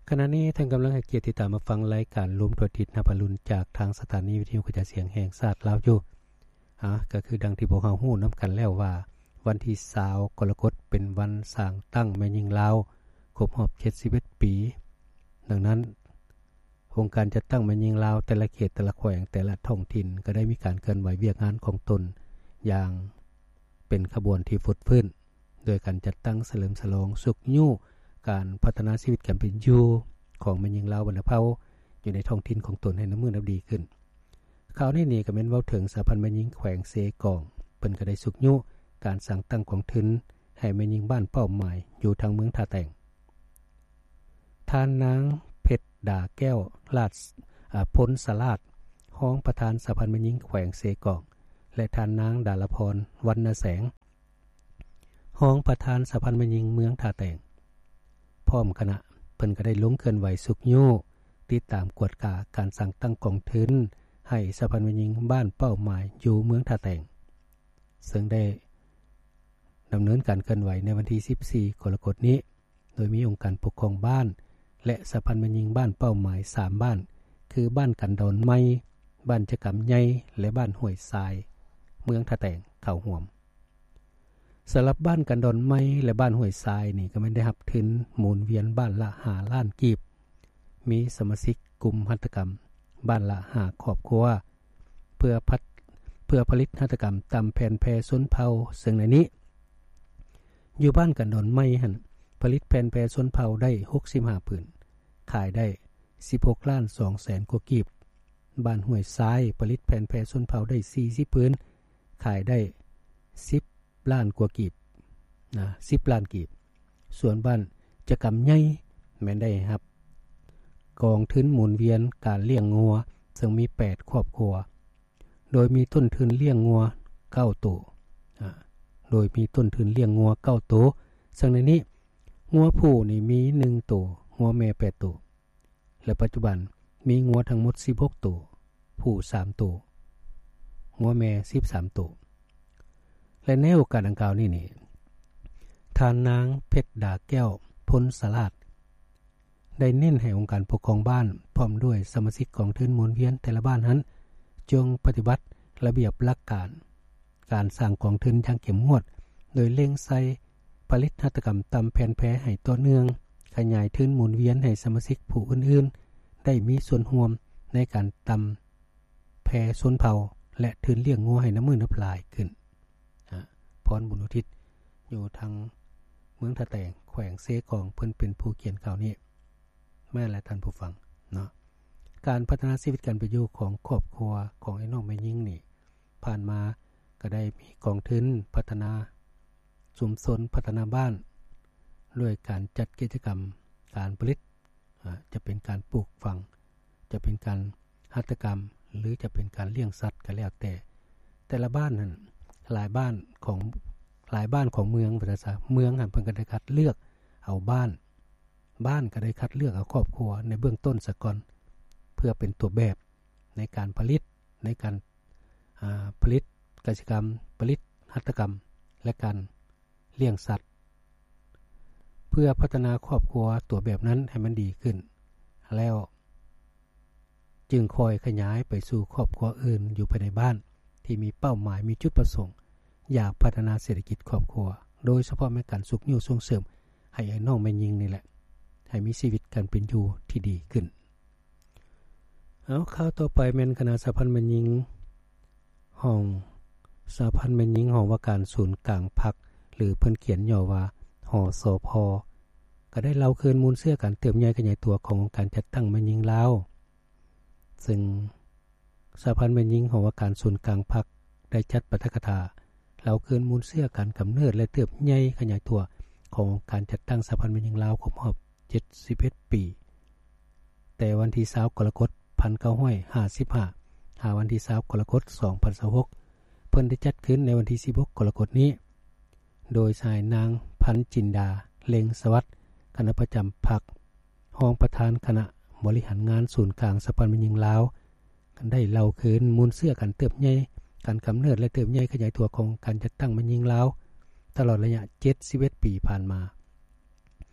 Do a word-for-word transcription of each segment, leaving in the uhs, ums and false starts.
ขณะนี้ท่านกำลังให้เกียรติติดตามมาฟังรายการรวมตัวทิศนภรุณจากทางสถานีวิทยุกระจายเสียงแห่งชาติลาวอยู่อ่ะก็คือดังที่พวกเฮาฮู้นํากันแล้วว่าวันที่ยี่สิบกรกฎาคมเป็นวันสร้างตั้งแม่หญิงลาวครบรอบเจ็ดสิบเอ็ดปีดังนั้นโครงการจัดตั้งแม่หญิงลาวแต่ละเขตแต่ละแขวงแต่ละท้องถิ่นก็ได้มีการเคลื่อนไหวเวียกงานของตนอย่างเป็นขบวนที่ฟุดฟื้นโดยการจัดตั้งเฉลิมฉลองสุขยู่การพัฒนาชีวิตกันเป็นอยู่ของแม่หญิงลาววรรณเผ่าอยู่ในท้องถิ่นของตนให้น้ำมือน้ำดีขึ้นข่าวนี้นี่ก็แม่นเว้าถึงสหพันธ์แม่หญิงแขวงเสกองเพิ่นก็ได้สุขยู่การสร้างตั้งของทุนให้แม่หญิงบ้านเป้าหมายอยู่ทางเมืองท่าแต่งท่านนางเพชรดาแก้วลาดพลสลาดห้องประธานสหพันธ์แม่หญิงแขวงเสกองและท่านนางดาลพรวรรณแสงห้องประธานสหพันธ์แม่หญิงเมืองท่าแต่งพร้อมคณะเพิ่นก็ได้ลงเคลื่อนไหวสุขยู่ติดตามกวดกาการสั่งตั้งกองทุนให้สหพันธ์แม่หญิงบ้านเป้าหมายอยู่เมืองท่าแต่งซึ่งได้ดำเนินการเคลื่อนไหวในวันที่สิบสี่กรกฎาคมนี้โดยมีองค์การปกครองบ้านและสหพันธ์แม่หญิงบ้านเป้าหมายสามบ้านคือบ้านกันดอนไม้บ้านจะกำใหญ่และบ้านห้วยทรายเมืองท่าแต่งเข้าร่วมสำหรับบ้านกันดอนไม้และบ้านห้วยทรายนี่ก็ไม่ได้รับทุนหมุนเวียนบ้านละห้าล้านกีบมีสมาชิกกลุ่มหัตถกรรมบ้านละห้าครอบครัวเพื่อพัฒเพื่อผลิตหัตถกรรมตามแผนแพร่ชนเผ่าซึ่งในนี้อยู่บ้านกันดอนไม้หั่นผลิตแผ่นแพร่ชนเผ่าได้หกสิบห้าผืนขายได้สิบหกล้านสองแสนกว่ากีบบ้านห้วยทรายผลิตแผ่นแพร่ชนเผ่าได้สี่สิบผืนขายได้สิบล้านกว่ากีบนะสิบล้านกีบส่วนบ้านจะกำใหญ่แม่นได้ครับกองทุนหมุนเวียนการเลี้ยงงัวซึ่งมีแปดครอบครัวโดยมีต้นทุนเลี้ยงงัวเก้าตัวอ่าโดยมีต้นทุนเลี้ยงงัวเก้าตัวซึ่งในนี้งัวผู้นี่มีหนึ่งตัวงัวแม่แปดตัวและปัจจุบันมีงัวทั้งหมดสิบหกตัวผู้สามตัวงัวแม่สิบสามตัวและในโอกาสดังกล่าวนี้นี่ท่านนางเพชรดาแก้วพลสลาดได้เน้นให้องค์การปกครองบ้านพร้อมด้วยสมาชิกของทุนหมุนเวียนแต่ละบ้านนั้นจงปฏิบัติระเบียบหลักการการสร้างกองทุนอย่างเข้มงวดโดยเล็งใส่ผลิตหัตถกรรมตามแผนแพร่ให้ต่อเนื่องขยายทุนหมุนเวียนให้สมาชิกผู้อื่นๆได้มีส่วนร่วมในการตามแพร่ชนเผ่าและทุนเลี้ยงงัวให้น้ำมือน้ำลายขึ้นพรบุญอุทิศอยู่ทางเมืองท่าแต่งแขวงเสกองเพิ่นเป็นผู้เขียนข่าวนี้แม่และท่านผู้ฟังเนาะการพัฒนาชีวิตการเป็นอยู่ของครอบครัวของไอ้น้องแม่หญิงนี่ผ่านมาก็ได้มีกองทุนพัฒนาชุมชนพัฒนาบ้านด้วยการจัดกิจกรรมการผลิตจะเป็นการปลูกฝังจะเป็นการหัตถกรรมหรือจะเป็นการเลี้ยงสัตว์ก็แล้วแต่แต่ละบ้านนั้นหลายบ้านของหลายบ้านของเมืองประชาเมืองหันเพิ่นก็ได้คัดเลือกเอาบ้านบ้านก็ได้คัดเลือกเอาครอบครัวในเบื้องต้นซะก่อนเพื่อเป็นตัวแบบในการผลิตในการอ่าผลิตกิจกรรมผลิตหัตถกรรมและการเลี้ยงสัตว์เพื่อพัฒนาครอบครัวตัวแบบนั้นให้มันดีขึ้นแล้วจึงคอยขยายไปสู่ครอบครัวอื่นอยู่ภายในบ้านที่มีเป้าหมายมีจุดประสงค์อยากพัฒนาเศรษฐกิจครอบครัวโดยเฉพาะในการสุขอยู่ส่งเสริมให้ไอ้น้องแม่หญิงนี่แหละให้มีชีวิตการเป็นอยู่ที่ดีขึ้นเอาข่าวต่อไปแม่นคณะสหพันธ์แม่หญิงห้องสหพันธ์แม่หญิงห้องว่าการศูนย์กลางพรรคหรือเพิ่นเขียนย่อว่าหสพก็ได้เล่าคืนมูลเสื้อการเติบใหญ่ขยายตัวของการจัดตั้งแม่หญิงลาวซึ่งสหพันธ์แม่หญิงห้องว่าการศูนย์กลางพรรคได้จัดปาฐกถาเล่าคืนมูลเสื้อการกำเนิดและเติบใหญ่ขยายตัวของการจัดตั้งสหพันธ์แม่หญิงลาวครบรอบเจ็ดสิบเอ็ดปีแต่วันที่ยี่สิบกรกฎาคมหนึ่งพันเก้าร้อยห้าสิบห้าหาวันที่ยี่สิบกรกฎาคมสองพันยี่สิบหกเพิ่นได้จัดขึ้นในวันที่สิบหกกรกฎาคมนี้โดยชายนางพันจินดาเล็งสวัสดิ์คณะประจำพรรครองประธานคณะบริหารงานศูนย์กลางสหพันธ์แม่หญิงลาวได้เล่าคืนมูลเสื้อการเติบใหญ่การกำเนิดและเติบใหญ่ขยายตัวของการจัดตั้งแม่หญิงลาวตลอดระยะเจ็ดสิบเอ็ดปีผ่านมา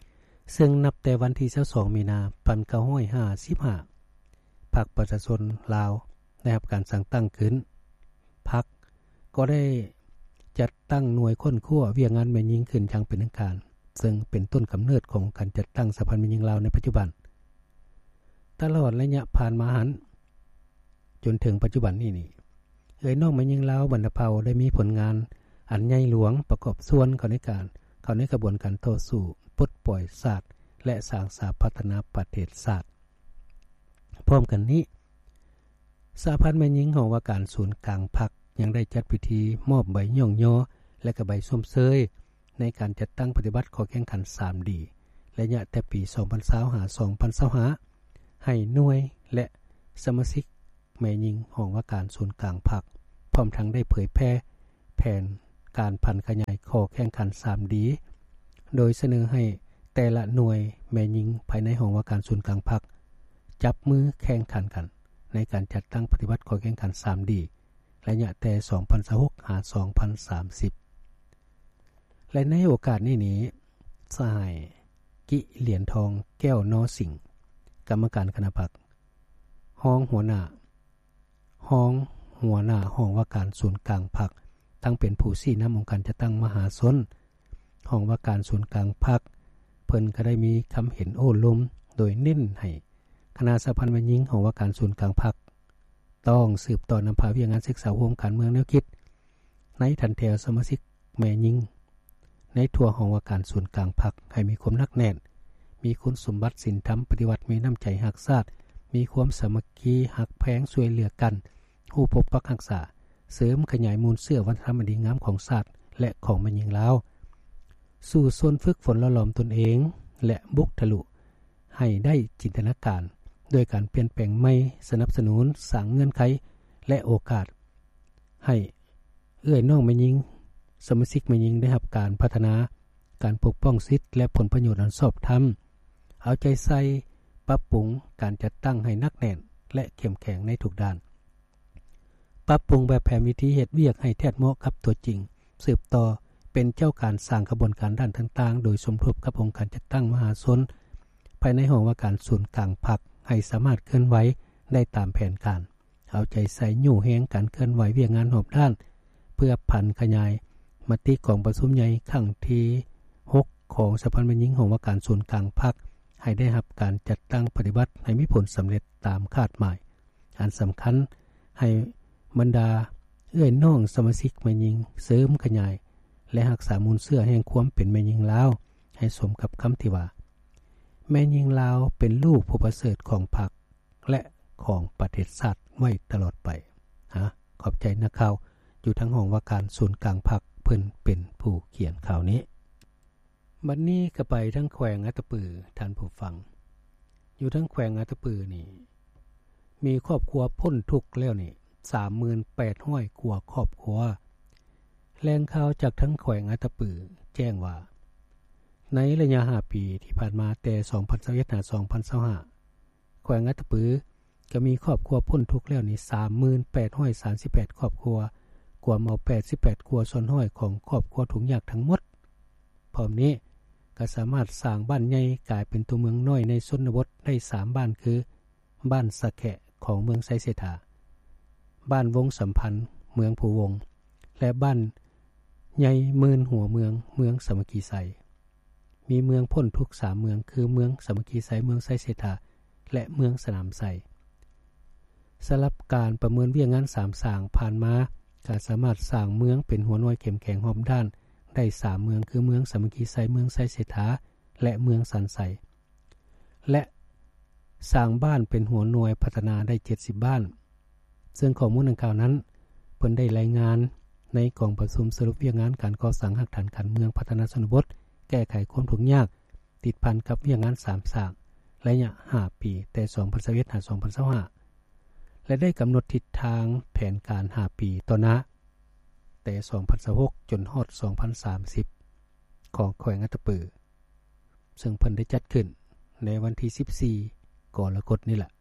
ซึ่งนับแต่วันที่ยี่สิบสองมีนาคมหนึ่งพันเก้าร้อยห้าสิบห้าพรรคประชาชนลาวได้รับการสั่งตั้งขึ้นพรรคก็ได้จัดตั้งหน่วยค้นคว้าเวียงงานแม่หญิงขึ้นอย่างเป็นทางการซึ่งเป็นต้นกำเนิดของการจัดตั้งสภาแม่หญิงลาวในปัจจุบันตลอดระยะผ่านมาหันจนถึงปัจจุบันนี้นี่เอ่ยน้องแม่หญิงลาวบรรณเภาได้มีผลงานอันใหญ่หลวงประกอบส่วนเข้าในการเข้าในกระบวนการต่อสู้ปลดปล่อยศาสตร์และสร้างสาพัฒนาประเทศศาสตร์พร้อมกันนี้สหพันธ์แม่หญิงของว่าการศูนย์กลางพรรคยังได้จัดพิธีมอบใบย่องย่อและก็ใบส้มเซยในการจัดตั้งปฏิบัติข้อแข่งขัน ทรี ดี ระยะแต่ปีสองพันยี่สิบห้า สองพันยี่สิบห้าให้หน่วยและสมาชิกแม่หญิงของว่าการศูนย์กลางพรรคพร้อมทั้งได้เผยแพร่แผนการพันขยายข้อแข่งขัน ทรี ดี โดยเสนอให้แต่ละหน่วยแม่หญิงภายในห้องว่าการศูนย์กลางพรรคจับมือแข่งขันกันในการจัดตั้งปฏิบัติข้อแข่งขัน ทรี ดี ระยะแต่สองพันยี่สิบหก หา สองพันสามสิบและในโอกาสนี้นี้สหายกิเหรียญทองแก้วนอสิงห์กรรมการคณะพรรคห้องหัวหน้าห้องหัวหน้าห้องว่าการศูนย์กลางพรรคทั้งเป็นผู้ชี้นำองค์การจัดตั้งมหาชนห้องว่าการศูนย์กลางพรรคเพิ่นก็ได้มีคำเห็นโอ้ลมโดยเน้นให้คณะสหพันธ์แม่หญิงของว่าการศูนย์กลางพรรคต้องสืบต่อนำพาวิทยางานศึกษาร่วมการเมืองแนวคิดในทันแถวสมาชิกแม่หญิงในทั่วของว่าการศูนย์กลางพรรคให้มีความหนักแน่นมีคุณสมบัติศีลธรรมปฏิวัติมีน้ำใจรักชาติมีความสามัคคีหักแพงช่วยเหลือกันผู้ปกปักรักษาเสริมขยายมูลเสื้อวัฒนธรรมอันดีงามของชาติและของแม่หญิงลาวสู่ส่วนฝึกฝนหล่อหลอมตนเองและบุกทะลุให้ได้จินตนาการด้วยการเปลี่ยนแปลงใหม่สนับสนุนสร้างเงื่อนไขและโอกาสให้เอื้อยน้องแม่หญิงสมาชิกแม่หญิงได้รับการพัฒนาการปกป้องสิทธิและผลประโยชน์อันชอบธรรมเอาใจใส่ปรับปรุงการจัดตั้งให้หนักแน่นและเข้มแข็งในทุกด้านปรับปรุงแบบแผนวิธีเฮ็ดเวียกให้แท้เหมาะกับตัวจริงสืบต่อเป็นเจ้าการสร้างกระบวนการด้านต่างๆโดยสมทบกับองค์การจัดตั้งมหาชนภายในห้องว่าการศูนย์กลางพรรคให้สามารถเคลื่อนไหวได้ตามแผนการเอาใจใส่อยู่แฮงการเคลื่อนไหวเวียงงานรอบด้านเพื่อพันขยายมติของประชุมใหญ่ครั้งที่หกของสหพันธ์แม่หญิงของว่าการศูนย์กลางพรรคให้ได้รับการจัดตั้งปฏิบัติให้มีผลสำเร็จตามคาดหมายอันสำคัญให้บรรดาเอื้อยน้องสมาชิกแม่หญิงเสริมขยายและรักษามูลเสื้อแห่งความเป็นแม่หญิงลาวให้สมกับคำที่ว่าแม่หญิงลาวเป็นลูกผู้ประเสริฐของพรรคและของประเทศชาติไว้ตลอดไปฮะขอบใจนักข่าวอยู่ทั้งห้องว่าการศูนย์กลางพรรคเพิ่นเป็นผู้เขียนข่าวนี้บัดนี้ก็ไปทั้งแขวงอัตตปือท่านผู้ฟังอยู่ทั้งแขวงอัตตปือนี่มีครอบครัวพ้นทุกข์แล้วนี่ สามหมื่นแปดร้อย กว่าครอบครัวแหล่งข่าวจากทั้งแขวงอัตตปือแจ้งว่าในระยะห้าปีที่ผ่านมาแต่สองพันยี่สิบเอ็ดถึงสองพันยี่สิบห้าแขวงอัตตปือก็มีครอบครัวพ้นทุกข์แล้วนี่ สามหมื่นแปดร้อยสามสิบแปด ครอบครัวกว่าเมาแปดสิบแปดครัวส่วนห้อยของครอบครัวทุกอย่างทั้งหมดพร้อมนี้ก็สามารถสร้างบ้านใหญ่กลายเป็นตัวเมืองน้อยในชนบทได้สามบ้านคือบ้านสะแขะของเมืองไซเสถาบ้านวงสัมพันธ์เมืองผูวงและบ้านใหญ่หมื่นหัวเมืองเมืองสามัคคีไซมีเมืองพ้นทุกสามเมืองคือเมืองสามัคคีไซเมืองไซเสถาและเมืองสนามไซสำหรับการประเมินเวียงงานสามสร้างผ่านมาก็สามารถสร้างเมืองเป็นหัวหน่วยเข้มแข็งหอมด้านได้สามเมืองคือเมืองสามัคคีไซเมืองไซเสถาและเมืองสันไซและสร้างบ้านเป็นหัวหน่วยพัฒนาได้เจ็ดสิบบ้านซึ่งข้อมูลดังกล่าวนั้นเพิ่นได้รายงานในกองประชุมสรุปเวียงงานการก่อสร้างหลักฐานการเมืองพัฒนาชนบทแก้ไขความทุกข์ยากติดพันกับเวียงงานสามสร้างระยะห้าปีแต่สองพันยี่สิบเอ็ดถึงสองพันยี่สิบห้าและได้กำหนดทิศทางแผนการห้าปีต่อหน้าแต่สองพันยี่สิบหกจนฮอดสองพันสามสิบของแขวงอัตตปือซึ่งเพิ่นได้จัดขึ้นในวันที่สิบสี่กรกฎาคมนี่แหละ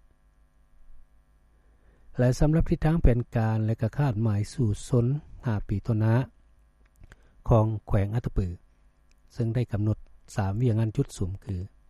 และสำหรับทิศทางแผนการและก็คาดหมายสู่สนห้าปีต่อหน้าของแขวงอัตตปือซึ่งได้กำหนดสามเวียงงานจุดสุ่มคือ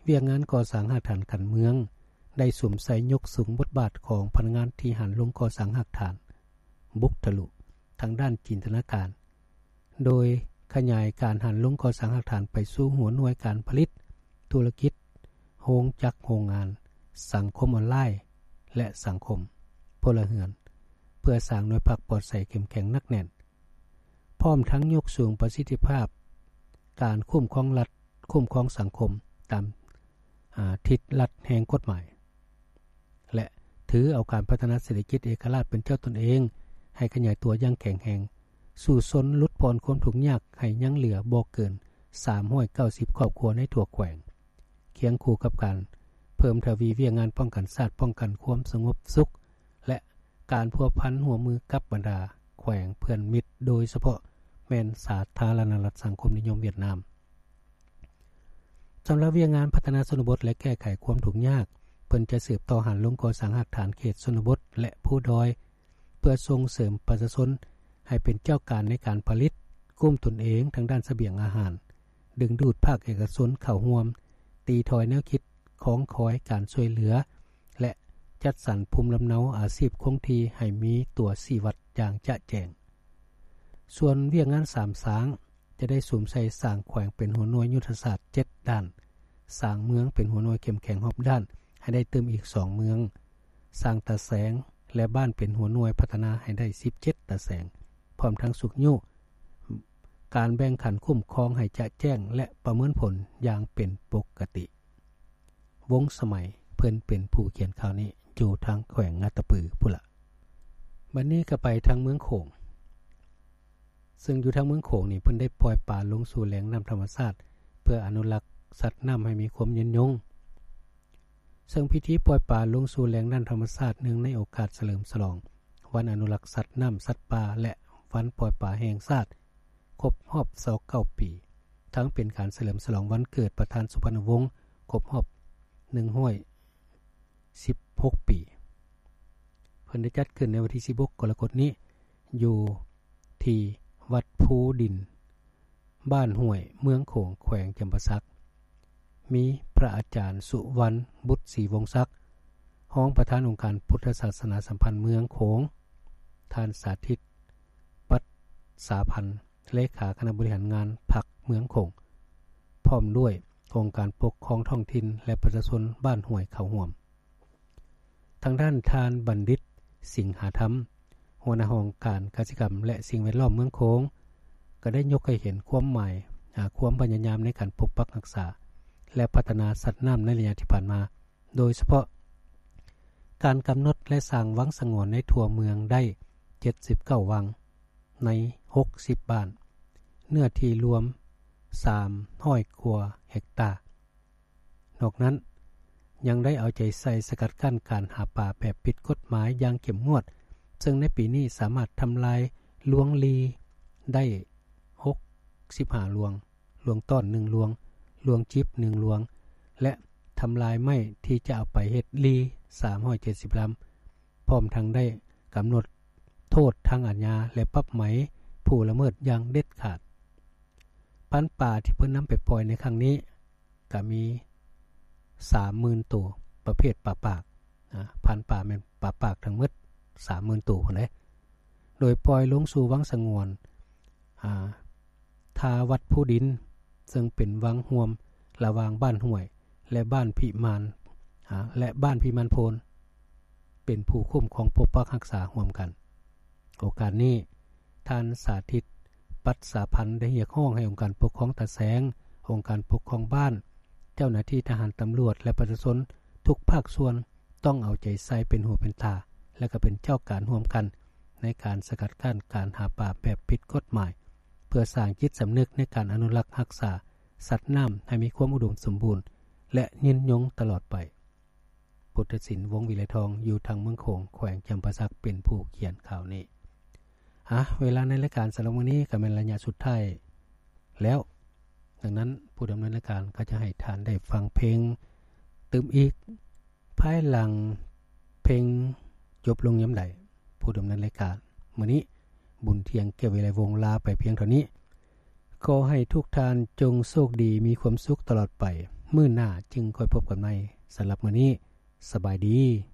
เวียกงานก่อสร้างหาฐานกันเมืองได้สวมใส่ยกสูงบทบาทของพนักงานที่หันลงก่อสร้างหาฐานบุกทะลุทางด้านจินตนาการโดยขยายการหันลงก่อสร้างหาฐานไปสู่หัวหน่วยการผลิตธุรกิจโรงจักรโรงงานสังคมออนไลน์และสังคมพลเรือนเพื่อสร้างหน่วยพักปลอดภัยเข้มแข็งนักแน่นพร้อมทั้งยกสูงประสิทธิภาพการคุ้มครองรัฐคุ้มครองสังคมตามทิศรัฐแห่งกฎหมายและถือเอาการพัฒนาเศรษฐกิจเอกราชเป็นเจ้าตนเองให้ขยายตัวอย่างแข็งแรงสู่สนลดพรความทุกข์ยากให้ยังเหลือบ่เกินสามร้อยเก้าสิบครอบครัวในทั่วแขวงเคียงคู่กับการเพิ่มทวีเวียงงานป้องกันชาติป้องกันความสงบสุขและการพัวพันหัวมือกับบรรดาแขวงเพื่อนมิตรโดยเฉพาะแม่นสาธารณรัฐสังคมนิยมเวียดนามสำหรับเวียงงานพัฒนาชนบทและแก้ไขความทุกข์ยากเพิ่นจะสืบต่อหันลงก่อสร้างหาฐานเขตชนบทและผู้ดอยเพื่อส่งเสริมประชาชนให้เป็นเจ้าการในการผลิตกุ้มตนเองทางด้านเสบียงอาหารดึงดูดภาคเอกชนเข้าร่วมตีถอยแนวคิดของคอยการช่วยเหลือและจัดสรรภูมิลำเนาอาชีพคงที่ให้มีตัวชี้วัดอย่างจะแจ้งส่วนเวียงงานสามสางจะได้สวมใส่สร้างแขวงเป็นหัวหน่วยยุทธศาสตร์เจ็ดด้านสร้างเมืองเป็นหัวหน่วยเข้มแข็งรอบด้านให้ได้เติมอีกสองเมืองสร้างตะแสงและบ้านเป็นหัวหน่วยพัฒนาให้ได้สิบเจ็ดตะแสงพร้อมทั้งสุขยุการแบ่งขันคุ้มครองให้จะแจ้งและประเมินผลอย่างเป็นปกติวงสมัยเพิ่นเป็นผู้เขียนข่าวนี้อยู่ทางแขวงงาตะปือพุ่นละบัดนี้ก็ไปทางเมืองโขงซึ่งอยู่ทางเมืองโขงนี่เพิ่นได้ปล่อยปลาลงสู่แหล่งน้ำธรรมชาติเพื่ออนุรักษ์สัตว์น้ำให้มีความยืนยงซึ่งพิธีปล่อยปลาลงสู่แหล่งน้ำธรรมชาติเนื่องในโอกาสเฉลิมฉลองวันอนุรักษ์สัตว์น้ำสัตว์ป่าและวันปล่อยปลาแห่งชาติครบรอบยี่สิบเก้าปีทั้งเป็นการเฉลิมฉลองวันเกิดประธานสุพรรณวงศ์ครบรอบหนึ่งร้อยสิบหกปีเพิ่นได้จัดขึ้นในวันที่สิบหกกรกฎาคมนี้อยู่ที่วัดภูดินบ้านห้วยเมืองโขงแขวงจำปาสักมีพระอาจารย์สุวรรณบุตรศรีวงศ์ศักดิ์รองประธานองค์การพุทธศาสนาสัมพันธ์เมืองโขงท่านสาธิตปัตสาพันธ์เลขาคณะบริหารงานพรรคเมืองโขงพร้อมด้วยองค์การปกครองท้องถิ่นและประชาชนบ้านห้วยเขาห่วมทางด้านทานบัณฑิตสิงหาธรรมหัวหน้าองค์การกสิกรรมและสิ่งแวดล้อมเมืองโขงก็ได้ยกให้เห็นความหมายความพยายามในการปกปักรักษาและพัฒนาสัตว์น้ำในระยะที่ผ่านมาโดยเฉพาะการกำหนดและสร้างวังสงวนในทั่วเมืองได้เจ็ดสิบเก้าวังในหกสิบบ้านเนื้อที่รวมสามร้อยกว่าเฮกตาร์นอกนั้นยังได้เอาใจใส่สกัดกั้นการหาป่าแบบผิดกฎหมายอย่างเข้มงวดซึ่งในปีนี้สามารถทำลายลวงลีได้หกสิบห้าลวงลวงต้อนหนึ่งลวงลวงจิบหนึ่งลวงและทำลายไม้ที่จะเอาไปเฮ็ดลีสามร้อยเจ็ดสิบลำพร้อมทั้งได้กำหนดโทษทางอาญาและปรับไหมผู้ละเมิดอย่างเด็ดขาดพันธุ์ป่าที่เพิ่นนำไปปล่อยในครั้งนี้ก็มี สามหมื่น ตัวประเภทป่าปากนะพันธุ์ป่าแม่นป่าปากทั้งหมด สามหมื่น ตัวพุ่นเด้โดยปล่อยลงสู่วังสงวนอ่าทาวัดผู้ดินซึ่งเป็นวังห่วมระหว่างบ้านห้วยและบ้านพิมานอ่าและบ้านพิมานโพนเป็นผู้คุ้มของปกปักรักษาร่วมกันโอกาสนี้ท่านสาธิตปัตสาพันธ์ได้เรียกร้องให้องค์การปกครองตะแสงองค์การปกครองบ้านเจ้าหน้าที่ทหารตำรวจและประชาชนทุกภาคส่วนต้องเอาใจใส่เป็นหูเป็นตาและก็เป็นเจ้าการร่วมกันในการสกัดกั้นการหาป่าแบบผิดกฎหมายเพื่อสร้างจิตสำนึกในการอนุรักษ์รักษาสัตว์น้ำให้มีความอุดมสมบูรณ์และยืนยงตลอดไปพุทธศิลป์วงศ์วิไลทองอยู่ทางเมืองโขงแขวงจำปาสักเป็นผู้เขียนข่าวนี้อ่ะเวลาในรายการสำหรับวันนี้ก็เป็นระยะสุดท้ายแล้วดังนั้นผู้ดำเนินรายการก็จะให้ท่านได้ฟังเพลงเติมอีกภายหลังเพลงจบลงยามใดผู้ดำเนินรายการมื้อนี้บุญเที่ยงเกี่ยววิไลวงศ์ลาไปเพียงเท่านี้ขอให้ทุกท่านจงโชคดีมีความสุขตลอดไปมื้อหน้าจึงค่อยพบกันใหม่สำหรับมื้อนี้สบายดี